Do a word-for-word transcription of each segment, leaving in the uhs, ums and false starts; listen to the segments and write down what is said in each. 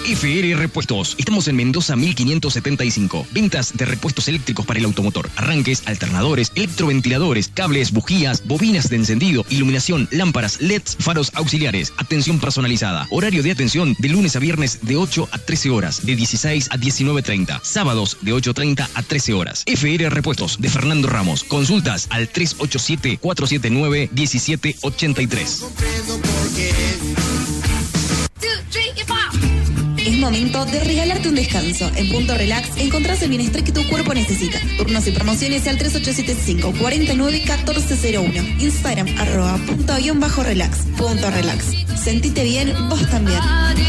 F R Repuestos. Estamos en Mendoza mil quinientos setenta y cinco. Ventas de repuestos eléctricos para el automotor. Arranques, alternadores, electroventiladores, cables, bujías, bobinas de encendido, iluminación, lámparas, L E Ds, faros auxiliares. Atención personalizada. Horario de atención de lunes a viernes de ocho a trece horas. De dieciséis a diecinueve treinta. Sábados de ocho treinta a trece horas. F R Repuestos de Fernando Ramos. Consultas al tres ocho siete, cuatro siete nueve, uno siete ocho tres. Es momento de regalarte un descanso. En Punto Relax encontrás el bienestar que tu cuerpo necesita. Turnos y promociones al tres ocho siete cinco, cuatro nueve, uno cuatro cero uno. Instagram, arroba punto guión bajo relax. Punto Relax. Sentite bien, vos también.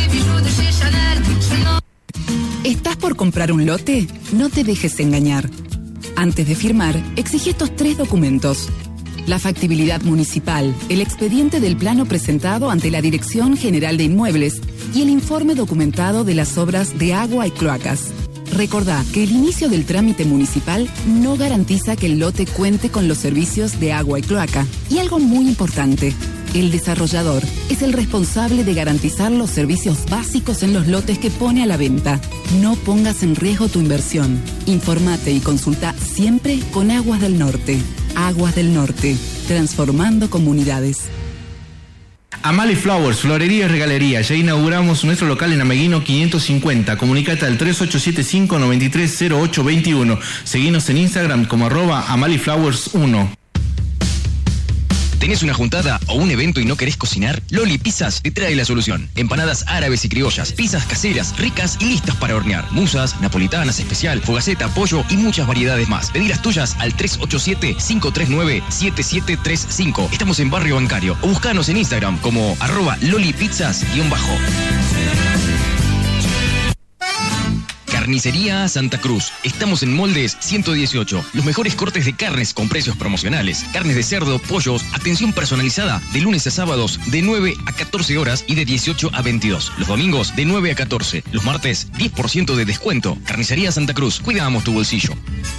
¿Estás por comprar un lote? No te dejes engañar. Antes de firmar, exige estos tres documentos: la factibilidad municipal, el expediente del plano presentado ante la Dirección General de Inmuebles y el informe documentado de las obras de agua y cloacas. Recordá que el inicio del trámite municipal no garantiza que el lote cuente con los servicios de agua y cloaca. Y algo muy importante: el desarrollador es el responsable de garantizar los servicios básicos en los lotes que pone a la venta. No pongas en riesgo tu inversión. Informate y consulta siempre con Aguas del Norte. Aguas del Norte, transformando comunidades. Amali Flowers, florería y regalería. Ya inauguramos nuestro local en Ameguino quinientos cincuenta. Comunicate al tres ocho siete cinco, nueve tres cero ocho dos uno. Seguinos en Instagram como arroba amaliflowers uno. ¿Tenés una juntada o un evento y no querés cocinar? Loli Pizzas te trae la solución. Empanadas árabes y criollas, pizzas caseras, ricas y listas para hornear. Musas, napolitanas especial, fogaceta, pollo y muchas variedades más. Pedí las tuyas al tres ocho siete, cinco tres nueve, siete siete tres cinco. Estamos en Barrio Bancario. O buscanos en Instagram como arroba lolipizzas-bajo. Carnicería Santa Cruz. Estamos en Moldes ciento dieciocho. Los mejores cortes de carnes con precios promocionales. Carnes de cerdo, pollos, atención personalizada de lunes a sábados de nueve a catorce horas y de dieciocho a veintidós. Los domingos de nueve a catorce. Los martes diez por ciento de descuento. Carnicería Santa Cruz. Cuidamos tu bolsillo.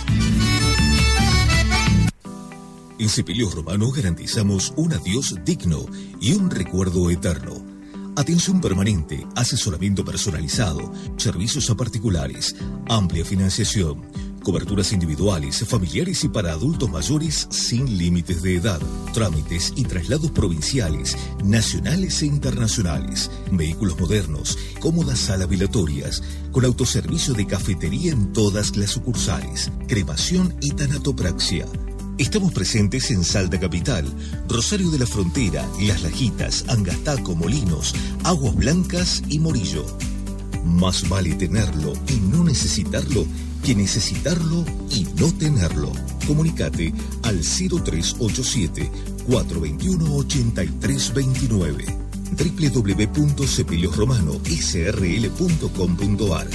En Cepillos Romano garantizamos un adiós digno y un recuerdo eterno. Atención permanente, asesoramiento personalizado, servicios a particulares, amplia financiación, coberturas individuales, familiares y para adultos mayores sin límites de edad, trámites y traslados provinciales, nacionales e internacionales, vehículos modernos, cómodas salas velatorias, con autoservicio de cafetería en todas las sucursales, cremación y tanatopraxia. Estamos presentes en Salta Capital, Rosario de la Frontera, Las Lajitas, Angastaco, Molinos, Aguas Blancas y Morillo. Más vale tenerlo y no necesitarlo que necesitarlo y no tenerlo. Comunicate al cero tres ocho siete, cuatro dos uno, ocho tres dos nueve. doble u doble u doble u punto cepillos romano s r l punto com punto a r.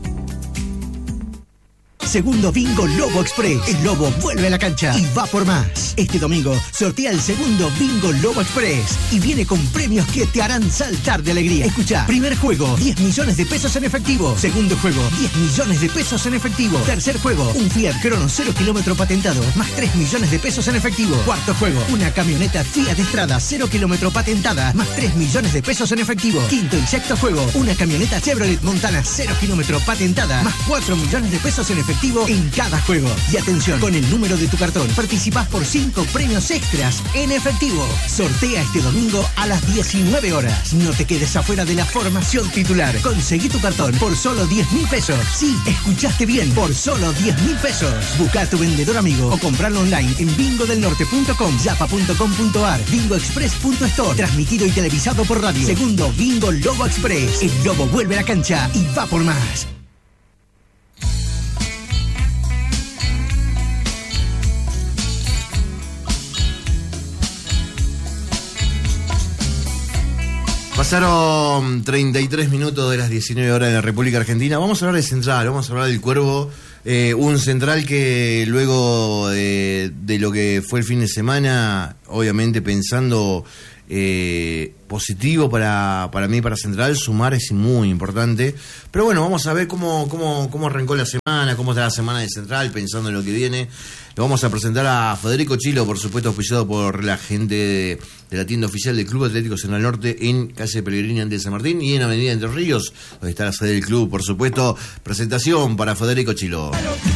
Segundo Bingo Lobo Express. El Lobo vuelve a la cancha y va por más. Este domingo sortea el segundo Bingo Lobo Express y viene con premios que te harán saltar de alegría. Escucha, primer juego, diez millones de pesos en efectivo. Segundo juego, diez millones de pesos en efectivo. Tercer juego, un Fiat Crono cero kilómetro patentado, más tres millones de pesos en efectivo. Cuarto juego, una camioneta Fiat Strada cero kilómetro patentada, más tres millones de pesos en efectivo. Quinto y sexto juego, una camioneta Chevrolet Montana cero kilómetro patentada, más cuatro millones de pesos en efectivo en cada juego. Y atención, con el número de tu cartón participás por cinco premios extras en efectivo. Sortea este domingo a las diecinueve horas. No te quedes afuera de la formación titular. Conseguí tu cartón por solo diez mil pesos. Sí, escuchaste bien, por solo diez mil pesos. Busca a tu vendedor amigo o comprarlo online en bingo del norte punto com, yapa punto com punto a r, bingo express punto store. Transmitido y televisado por radio. Segundo Bingo Lobo Express. El Lobo vuelve a la cancha y va por más. Pasaron treinta y tres minutos de las diecinueve horas en la República Argentina. Vamos a hablar de Central, vamos a hablar del Cuervo. Eh, un Central que luego de, de lo que fue el fin de semana, obviamente pensando eh, positivo para, para mí, para Central. Sumar es muy importante. Pero bueno, vamos a ver cómo, cómo, cómo arrancó la semana, cómo está la semana de Central, pensando en lo que viene. Lo vamos a presentar a Federico Chilo, por supuesto, auspiciado por la gente de, de la tienda oficial del Club Atlético Central Norte en calle Pellegrini ante San Martín y en Avenida Entre Ríos, donde está la sede del club, por supuesto. Presentación para Federico Chilo.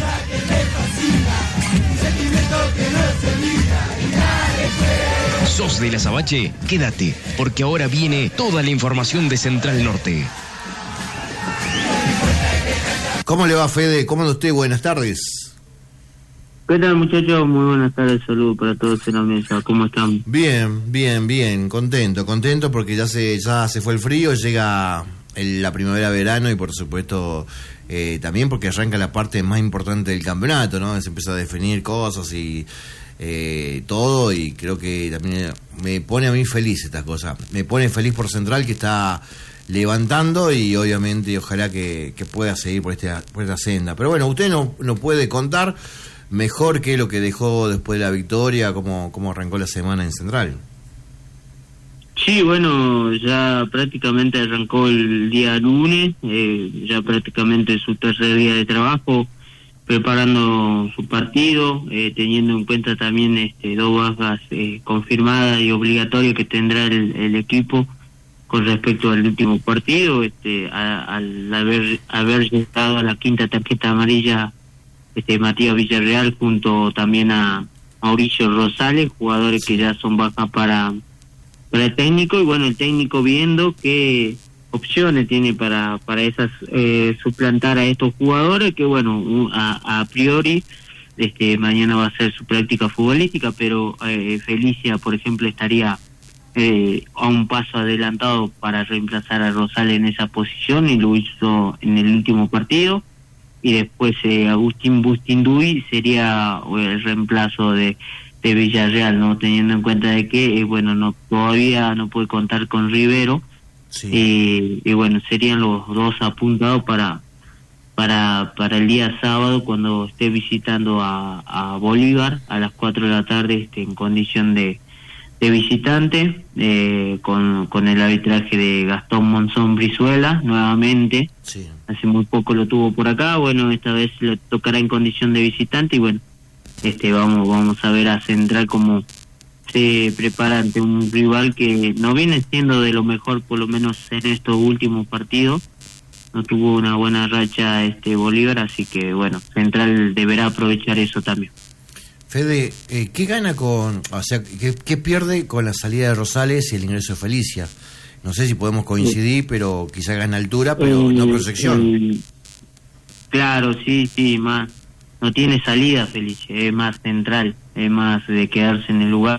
¿Sos de la Azabache? Quédate, porque ahora viene toda la información de Central Norte. ¿Cómo le va, Fede? ¿Cómo anda usted? Buenas tardes. ¿Qué tal, muchachos? Muy buenas tardes, saludos para todos en la mesa. ¿Cómo están? Bien, bien, bien, contento, contento porque ya se ya se fue el frío, llega el, la primavera-verano y por supuesto eh, también porque arranca la parte más importante del campeonato, ¿no? Se empieza a definir cosas y eh, todo, y creo que también me pone a mí feliz estas cosas. Me pone feliz por Central, que está levantando, y obviamente ojalá que, que pueda seguir por, este, por esta senda. Pero bueno, usted no, no puede contar mejor que lo que dejó después de la victoria, cómo, cómo arrancó la semana en Central. Sí, bueno, ya prácticamente arrancó el día lunes, eh, ya prácticamente su tercer día de trabajo, preparando su partido, eh, teniendo en cuenta también este, dos bajas eh, confirmadas y obligatorias que tendrá el, el equipo con respecto al último partido, este, a, al haber, haber llegado a la quinta tarjeta amarilla este Matías Villarreal junto también a Mauricio Rosales, jugadores que ya son bajas para, para el técnico, y bueno, el técnico viendo qué opciones tiene para para esas eh, suplantar a estos jugadores, que bueno, a, a priori este mañana va a ser su práctica futbolística, pero eh, Felicia, por ejemplo, estaría eh, a un paso adelantado para reemplazar a Rosales en esa posición, y lo hizo en el último partido. Y después eh, Agustín Bustinduy sería el reemplazo de, de Villarreal, no teniendo en cuenta de que eh, bueno, no todavía no puede contar con Rivero, sí. eh, y bueno, serían los dos apuntados para para para el día sábado, cuando esté visitando a, a Bolívar a las cuatro de la tarde, este, en condición de, de visitante, eh, con, con el arbitraje de Gastón Monzón Brizuela nuevamente. Sí. Hace muy poco lo tuvo por acá, bueno, esta vez le tocará en condición de visitante, y bueno, este vamos vamos a ver a Central cómo se prepara ante un rival que no viene siendo de lo mejor, por lo menos en estos últimos partidos. No tuvo una buena racha este Bolívar, así que bueno, Central deberá aprovechar eso también. Fede, eh, ¿qué gana con, o sea, qué, qué pierde con la salida de Rosales y el ingreso de Felicia? No sé si podemos coincidir, sí. Pero quizá gana altura, pero el, no proyección. El, claro, sí, sí, más. No tiene salida Felicia, es más central, es más de quedarse en el lugar.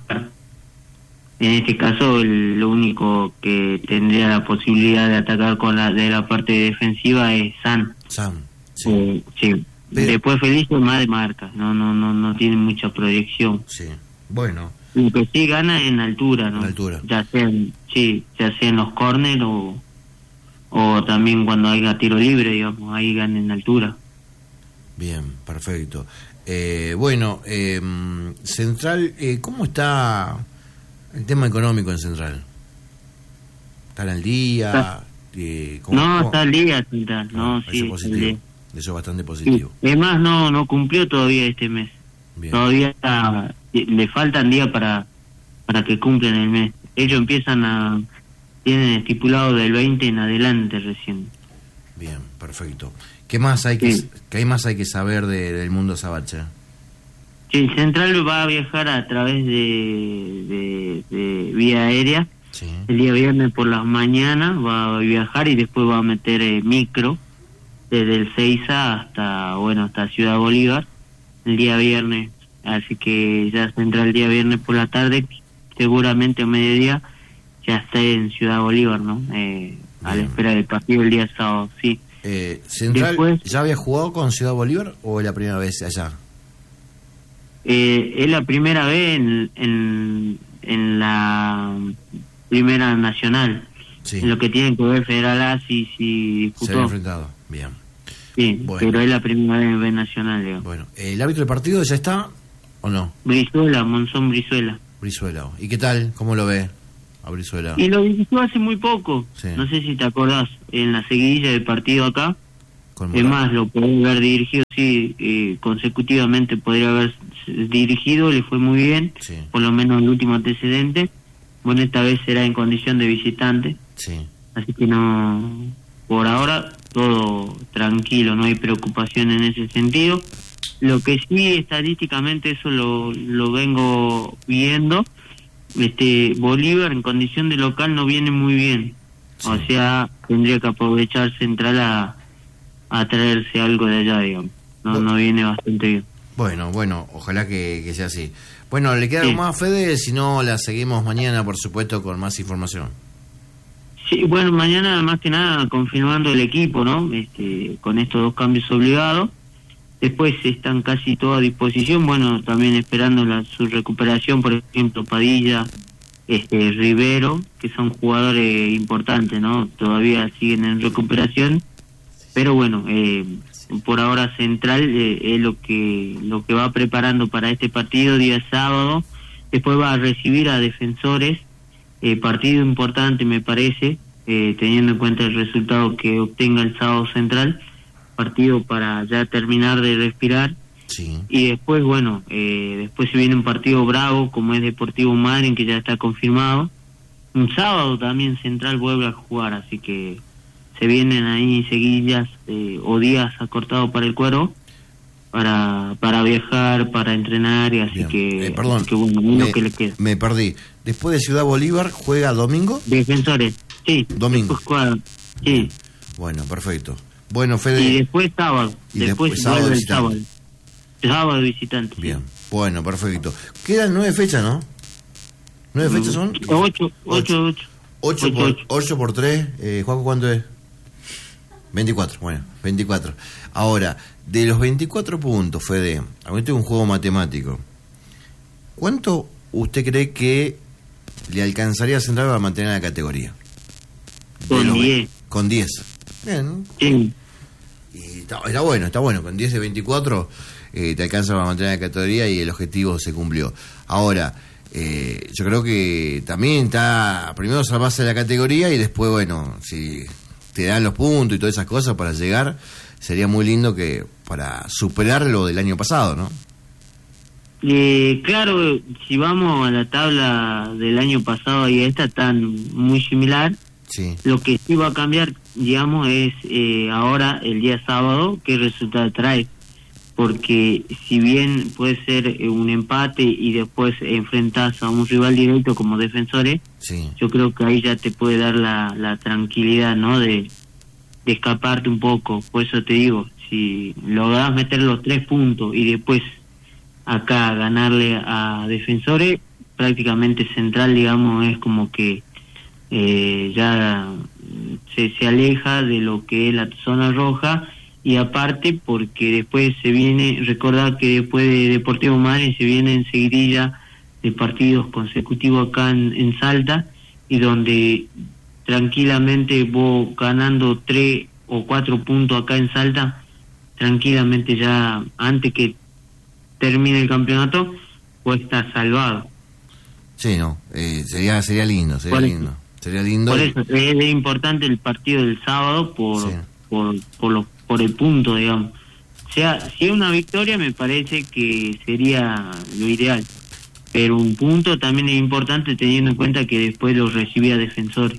En este caso, el, lo único que tendría la posibilidad de atacar con la de la parte defensiva es Sam. Sam, sí. Eh, sí. Pero, después Felicia es más de marca, no, no, no, no tiene mucha proyección. Sí, bueno. Lo que sí gana en altura, ¿no? En altura. Ya sea en, sí, ya sea en los córner o, o también cuando haya tiro libre, digamos, ahí gana en altura. Bien, perfecto. Eh, bueno, eh, Central, eh, ¿cómo está el tema económico en Central? ¿Están al día? Eh, ¿cómo, no, cómo? Está al día Central, no, ah, sí. Eso, positivo. Eso es bastante positivo. Sí. Además, no, no cumplió todavía este mes. Bien. Todavía está, le faltan días para para que cumplan el mes. Ellos empiezan a, tienen estipulado del veinte en adelante recién. Bien, perfecto. ¿Qué más hay que, sí. ¿qué más hay que saber de, del mundo Azabache? Sí, Central va a viajar a través de, de, de vía aérea. Sí. El día viernes por las mañanas va a viajar, y después va a meter eh, micro desde el Seiza hasta, bueno, hasta Ciudad Bolívar el día viernes. Así que ya Central el día viernes por la tarde, seguramente a mediodía, ya está en Ciudad Bolívar, ¿no? Eh, a la espera del partido el día sábado, sí. Eh, ¿Central Después, ya había jugado con Ciudad Bolívar o es la primera vez allá? Eh, es la primera vez en, en, en la Primera Nacional. Sí. En lo que tiene que ver Federal A, sí, sí disputó. Se había enfrentado, bien. Sí, bueno. Pero es la primera vez en B Nacional, digamos. Bueno, ¿el árbitro del partido ya está o no? Brizuela, Monzón Brizuela. Brizuela. ¿Y qué tal? ¿Cómo lo ve a Brizuela? Y lo dirigió hace muy poco, Sí. no sé si te acordás, en la seguidilla del partido acá. Con Es Morales. más, lo podría haber dirigido, sí, eh, consecutivamente podría haber dirigido, le fue muy bien, Sí, por lo menos el último antecedente. Bueno, esta vez será en condición de visitante, sí. así que no, por ahora todo tranquilo, no hay preocupación en ese sentido. Lo que sí, estadísticamente, eso lo, lo vengo viendo, este Bolívar en condición de local no viene muy bien, Sí. o sea, tendría que aprovechar Central a, a traerse algo de allá, digamos, no, Bueno. no viene bastante bien. Bueno, bueno, ojalá que, que sea así. Bueno, ¿le queda Sí. algo más, Fede? Si no, la seguimos mañana, por supuesto, con más información. Sí, bueno, mañana más que nada confirmando el equipo, ¿no? Este, con estos dos cambios obligados. Después están casi todos a disposición, bueno, también esperando la, su recuperación, por ejemplo, Padilla, este Rivero, que son jugadores importantes, ¿no? Todavía siguen en recuperación, pero bueno, eh, por ahora Central eh, es lo que lo que va preparando para este partido día sábado. Después va a recibir a Defensores, eh, partido importante me parece, eh, teniendo en cuenta el resultado que obtenga el sábado Central, partido para ya terminar de respirar. Sí. Y después, bueno, eh, después se viene un partido bravo como es Deportivo Madryn, que ya está confirmado. Un sábado también Central vuelve a jugar, así que se vienen ahí seguidillas eh, o días acortados para el Cuervo, para para viajar, para entrenar, y así Bien. que, Eh, perdón, así que bueno, es lo me, que le queda. me perdí. Después de Ciudad Bolívar, ¿juega domingo? Defensores, sí. Domingo. Después juega, sí. Bueno, perfecto. Bueno, Fede. Y después sábado, Y después, después sábado vuelve el visitante. sábado. Sábado visitante. sí. Bien, bueno, perfecto. Quedan nueve fechas, ¿no? ¿Nueve fechas son? Ocho, ocho, ocho. Ocho Ocho, por, ocho. ocho por tres, eh, Juanjo, ¿cuánto es? veinticuatro, bueno, veinticuatro. Ahora, de los veinticuatro puntos, Fede, ahorita es un juego matemático. ¿Cuánto usted cree que le alcanzaría a Central para mantener la categoría? De Con los ve- diez. Con diez. Bien. Sí. Y está, está bueno, está bueno. Con diez de veinticuatro eh, te alcanza para mantener la categoría y el objetivo se cumplió. Ahora, eh, yo creo que también está primero salvarse la categoría y después, bueno, si te dan los puntos y todas esas cosas para llegar, sería muy lindo que para superar lo del año pasado, ¿no? Eh, claro, si vamos a la tabla del año pasado y esta tan muy similar, Sí, lo que sí va a cambiar, digamos, es eh, ahora el día sábado qué resultado trae, porque si bien puede ser eh, un empate y después enfrentas a un rival directo como Defensores, sí, yo creo que ahí ya te puede dar la, la tranquilidad, ¿no? De, de escaparte un poco. Por eso te digo, si lográs meter los tres puntos y después acá ganarle a Defensores, prácticamente Central, digamos, es como que eh, ya se, se aleja de lo que es la zona roja. Y aparte porque después se viene, recordar que después de Deportivo Madryn se viene en seguidilla de partidos consecutivos acá en, en Salta, y donde tranquilamente vos ganando tres o cuatro puntos acá en Salta, tranquilamente ya antes que termine el campeonato, vos estás salvado. sí, no, eh, sería sería lindo, sería Por eso. lindo, sería lindo. Por y- eso es importante el partido del sábado por, Sí. por, por, los, por el punto, digamos. O sea, si es una victoria me parece que sería lo ideal, pero un punto también es importante teniendo en cuenta que después lo recibía Defensores.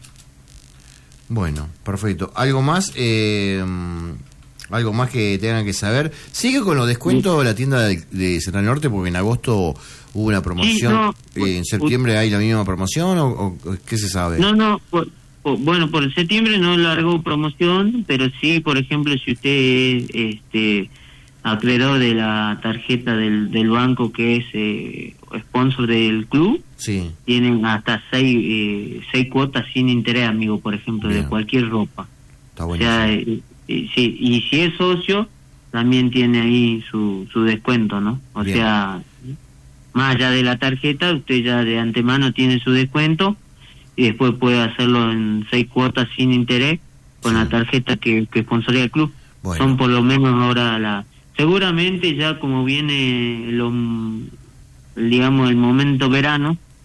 Bueno, perfecto. ¿Algo más? Eh, ¿Algo más que tengan que saber? ¿Sigue con los descuentos la tienda de, de Central Norte? Porque en agosto hubo una promoción. no, Eh, ¿En septiembre hay la misma promoción o, o- o qué se sabe? No, no, por- por- bueno, por septiembre no largó promoción, pero sí, por ejemplo, si usted es este, acreedor de la tarjeta del, del banco que es eh, sponsor del club, Sí, tienen hasta seis, eh, seis cuotas sin interés, amigo, por ejemplo, Bien. de cualquier ropa. está O bueno. sea, eh, eh, sí, y si es socio, también tiene ahí su, su descuento, ¿no? O Bien. sea, más allá de la tarjeta, usted ya de antemano tiene su descuento y después puede hacerlo en seis cuotas sin interés con Sí. la tarjeta que, que sponsorea el club. Bueno. Son por lo menos ahora la... Seguramente ya como viene lo, digamos, el momento verano,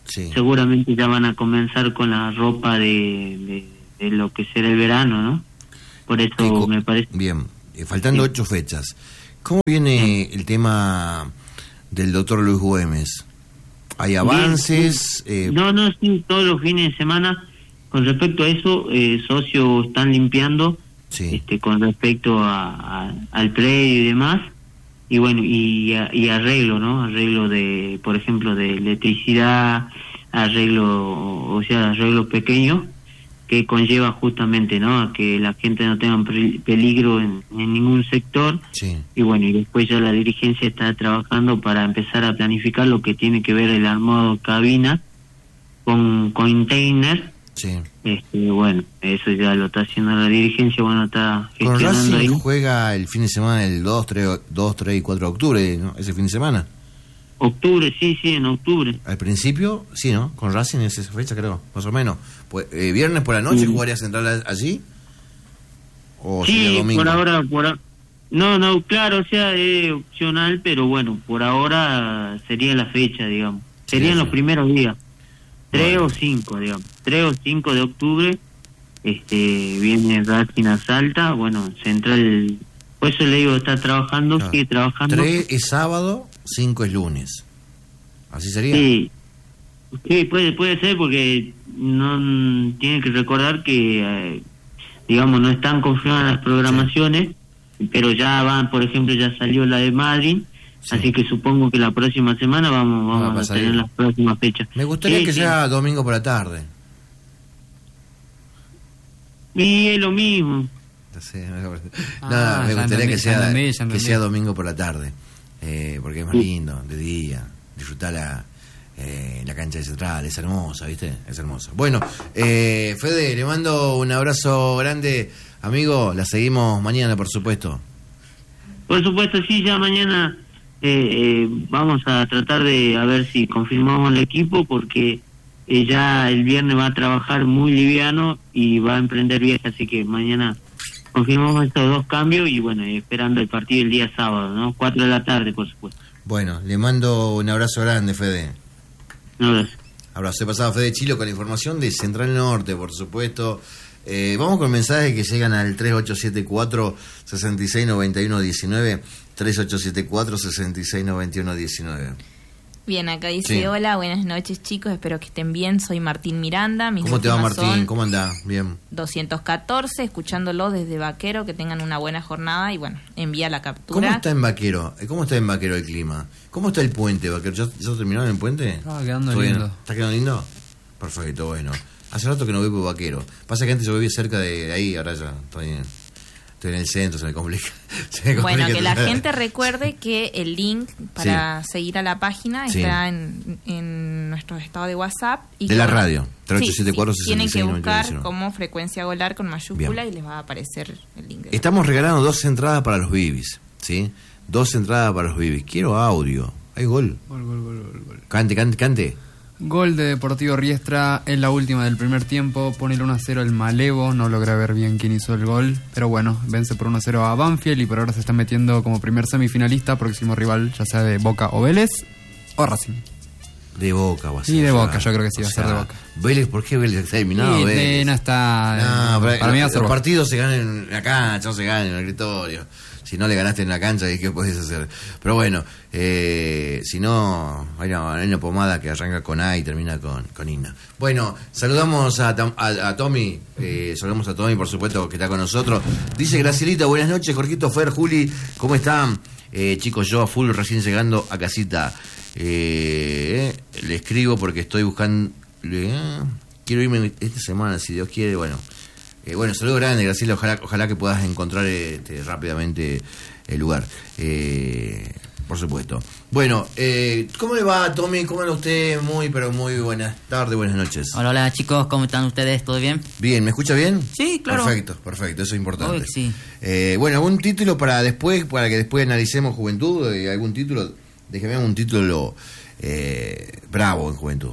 Sí. Seguramente ya van a comenzar con la ropa de, de, de lo que será el verano, ¿no? Por eso Tengo, me parece... Bien, eh, faltando sí. ocho fechas, ¿cómo viene sí. el tema del doctor Luis Güemes? ¿Hay avances? Eh... No, no, sí, todos los fines de semana. Con respecto a eso, eh, socios están limpiando sí. este, con respecto a, a, al predio y demás. Y bueno, y, y arreglo, ¿no? Arreglo de, por ejemplo, de electricidad, arreglo, o sea, arreglo pequeño, que conlleva justamente, ¿no? A que la gente no tenga peligro en, en ningún sector. Sí. Y bueno, y después ya la dirigencia está trabajando para empezar a planificar lo que tiene que ver el armado cabina con container. Sí. Este, bueno, eso ya lo está haciendo la dirigencia, bueno, está gestionando. Con Racing ahí. Juega el fin de semana el dos, tres y cuatro de octubre, ¿no? Ese fin de semana. Octubre, sí, sí, en octubre. Al principio, sí, ¿no? Con Racing es esa fecha, creo, más o menos. Pues, eh, ¿viernes por la noche sí. jugaría Central allí? ¿O sí, sería domingo? por ahora, por a... no, no, claro, o sea, es opcional, pero bueno, por ahora sería la fecha, digamos. Serían sí, los sí. primeros días. Tres bueno. o cinco, digamos. Tres o cinco de octubre, este, viene Racing a Salta, bueno, Central, por eso le digo, está trabajando, claro. sigue trabajando. Tres es sábado, cinco es lunes. ¿Así sería? Sí, sí, puede, puede ser, porque no tiene que recordar que, eh, digamos, no están confirmadas las programaciones, sí. pero ya van, por ejemplo, ya salió la de Madrid. Sí. Así que supongo que la próxima semana vamos, vamos a, a tener las próximas fechas. Me gustaría sí, que sí. sea domingo por la tarde. Y es lo mismo. No sé, no, ah, me gustaría entendí, que, sea, entendí, que sea domingo por la tarde. Eh, porque es más lindo, de día. Disfrutar la, eh, la cancha de Central. Es hermosa, ¿viste? Es hermosa. Bueno, eh, Fede, le mando un abrazo grande, amigo. La seguimos mañana, por supuesto. Por supuesto, sí, ya mañana... Eh, eh, vamos a tratar de a ver si confirmamos el equipo, porque eh, ya el viernes va a trabajar muy liviano y va a emprender viaje, así que mañana confirmamos estos dos cambios y bueno, esperando el partido el día sábado, ¿no? Cuatro de la tarde, por supuesto. Bueno, le mando un abrazo grande, Fede. Un abrazo. Abrazo. He pasado Fede Chilo con la información de Central Norte, por supuesto. Eh, vamos con mensajes que llegan al tres ocho siete cuatro, seis seis nueve uno uno nueve, tres ocho siete cuatro, seis seis nueve uno uno nueve. Bien, acá dice, sí. hola, buenas noches chicos, espero que estén bien, soy Martín Miranda. Mis ¿Cómo te va, Martín? ¿Cómo andás? Bien. doscientos catorce, escuchándolo desde Vaquero, que tengan una buena jornada y bueno, envía la captura. ¿Cómo está en Vaquero? ¿Cómo está en Vaquero el clima? ¿Cómo está el puente, Vaquero? ¿Ya, ya terminaron el puente? Estaba quedando lindo. ¿Está quedando lindo? Perfecto, bueno. Hace rato que no voy por Vaquero. Pasa que antes yo vivía cerca de ahí, ahora ya estoy en, estoy en el centro, se me complica. Se me complica bueno, que la gente recuerde que el link para sí. seguir a la página sí. está en, en nuestro estado de WhatsApp. Y de la radio, tres ocho siete cuatro, sí, sí. Tienen que buscar como Frecuencia Golar con mayúscula Bien. Y les va a aparecer el link. Estamos regalando dos entradas para los Bibis, ¿sí? Dos entradas para los Bibis. Quiero audio. Hay gol. Gol, gol, gol, gol, gol. Cante, cante, cante. Gol de Deportivo Riestra en la última del primer tiempo, pone el uno a cero el Malevo, no logré ver bien quién hizo el gol, pero bueno, vence por uno a cero a Banfield y por ahora se está metiendo como primer semifinalista, próximo rival ya sea de Boca o Vélez o Racing. De Boca, o así. Sí, de Boca, yo creo que sí va a ser de Boca. Vélez, ¿por qué Vélez está eliminado? Sí, Vélez? no está... No, para, para mí va a los, ser los Boca. partidos se ganan en la cancha, no se ganan en el escritorio. Si no le ganaste en la cancha, ¿qué podés hacer? Pero bueno, eh, si no, hay una, hay una pomada que arranca con A y termina con, con Ina. Bueno, saludamos a, a, a Tommy, eh, saludamos a Tommy, por supuesto, que está con nosotros. Dice Gracielita, buenas noches, Jorgito, Fer, Juli, ¿cómo están? Eh, chicos, yo a full recién llegando a casita. Eh, eh, le escribo porque estoy buscando... Eh, quiero irme esta semana, si Dios quiere, bueno... Eh, bueno, saludo grande, Graciela, ojalá, ojalá que puedas encontrar este, rápidamente el lugar, eh, por supuesto. Bueno, eh, ¿cómo le va, Tommy? ¿Cómo anda usted? Muy, pero muy buenas tardes, buenas noches. Hola, hola chicos, ¿cómo están ustedes? ¿Todo bien? Bien, ¿me escucha bien? Sí, claro. Perfecto, perfecto, eso es importante. Hoy sí. Eh, bueno, ¿algún título para después, para que después analicemos Juventud? Eh, ¿Algún título? Déjeme un título eh, bravo en Juventud.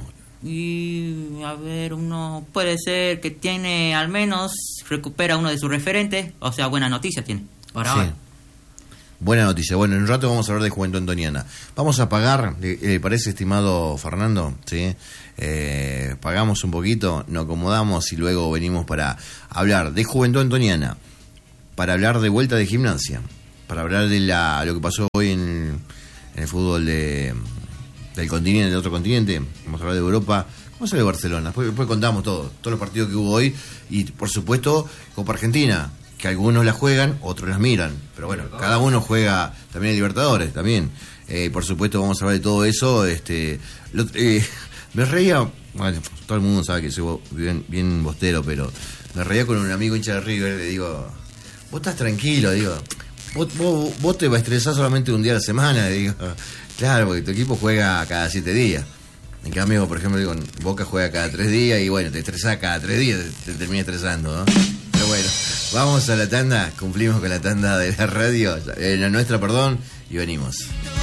Y a ver, uno puede ser que tiene al menos recupera uno de sus referentes, o sea, buena noticia tiene para sí. ahora. buena noticia. Bueno, en un rato vamos a hablar de Juventud Antoniana. Vamos a pagar, ¿le, le parece, estimado Fernando? ¿Sí? Eh, pagamos un poquito, nos acomodamos y luego venimos para hablar de Juventud Antoniana, para hablar de vuelta de Gimnasia, para hablar de la lo que pasó hoy en, en el fútbol de, del continente, del otro continente. Vamos a hablar de Europa. Vamos a hablar de Barcelona. Después, después contamos todo, todos los partidos que hubo hoy. Y, por supuesto, Copa Argentina, que algunos la juegan, otros las miran. Pero bueno, cada uno juega también en Libertadores, también. Eh, por supuesto, vamos a hablar de todo eso. Este, lo, eh, me reía, bueno, todo el mundo sabe que soy bien, bien bostero, pero me reía con un amigo hincha de River. Le digo, vos estás tranquilo, digo. Vos, vos, vos te vas a estresar solamente un día a la semana, digo. Claro, porque tu equipo juega cada siete días. En cambio, por ejemplo, digo, Boca juega cada tres días y bueno, te estresás cada tres días, te, te termina estresando, ¿no? Pero bueno, vamos a la tanda, cumplimos con la tanda de la radio, eh, la nuestra, perdón, y venimos.